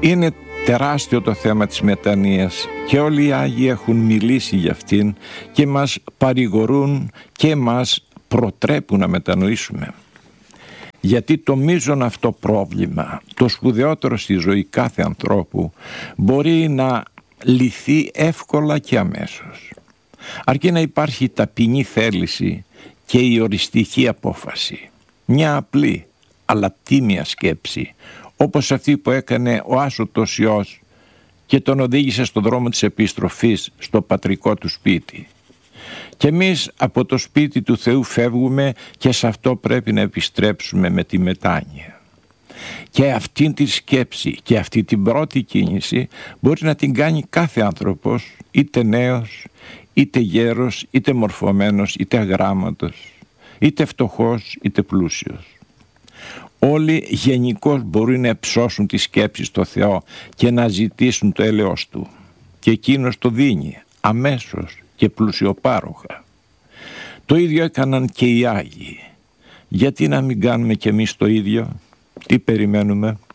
Είναι τεράστιο το θέμα της μετανοίας και όλοι οι Άγιοι έχουν μιλήσει για αυτήν και μας παρηγορούν και μας προτρέπουν να μετανοήσουμε. Γιατί το μείζον αυτό πρόβλημα, το σπουδαιότερο στη ζωή κάθε ανθρώπου, μπορεί να λυθεί εύκολα και αμέσως. Αρκεί να υπάρχει ταπεινή θέληση και η οριστική απόφαση. Μια απλή αλλά τίμια σκέψη, όπως αυτή που έκανε ο άσωτος Υιός και τον οδήγησε στον δρόμο της επιστροφής στο πατρικό του σπίτι. Και εμείς από το σπίτι του Θεού φεύγουμε και σε αυτό πρέπει να επιστρέψουμε με τη μετάνοια. Και αυτή τη σκέψη και αυτή την πρώτη κίνηση μπορεί να την κάνει κάθε άνθρωπος, είτε νέος, είτε γέρος, είτε μορφωμένος, είτε αγράμματος, είτε φτωχός, είτε πλούσιος. Όλοι γενικώς μπορούν να υψώσουν τη σκέψη στο Θεό και να ζητήσουν το έλεος Του. Και Εκείνος το δίνει αμέσως και πλουσιοπάροχα. Το ίδιο έκαναν και οι Άγιοι. Γιατί να μην κάνουμε κι εμείς το ίδιο? Τι περιμένουμε?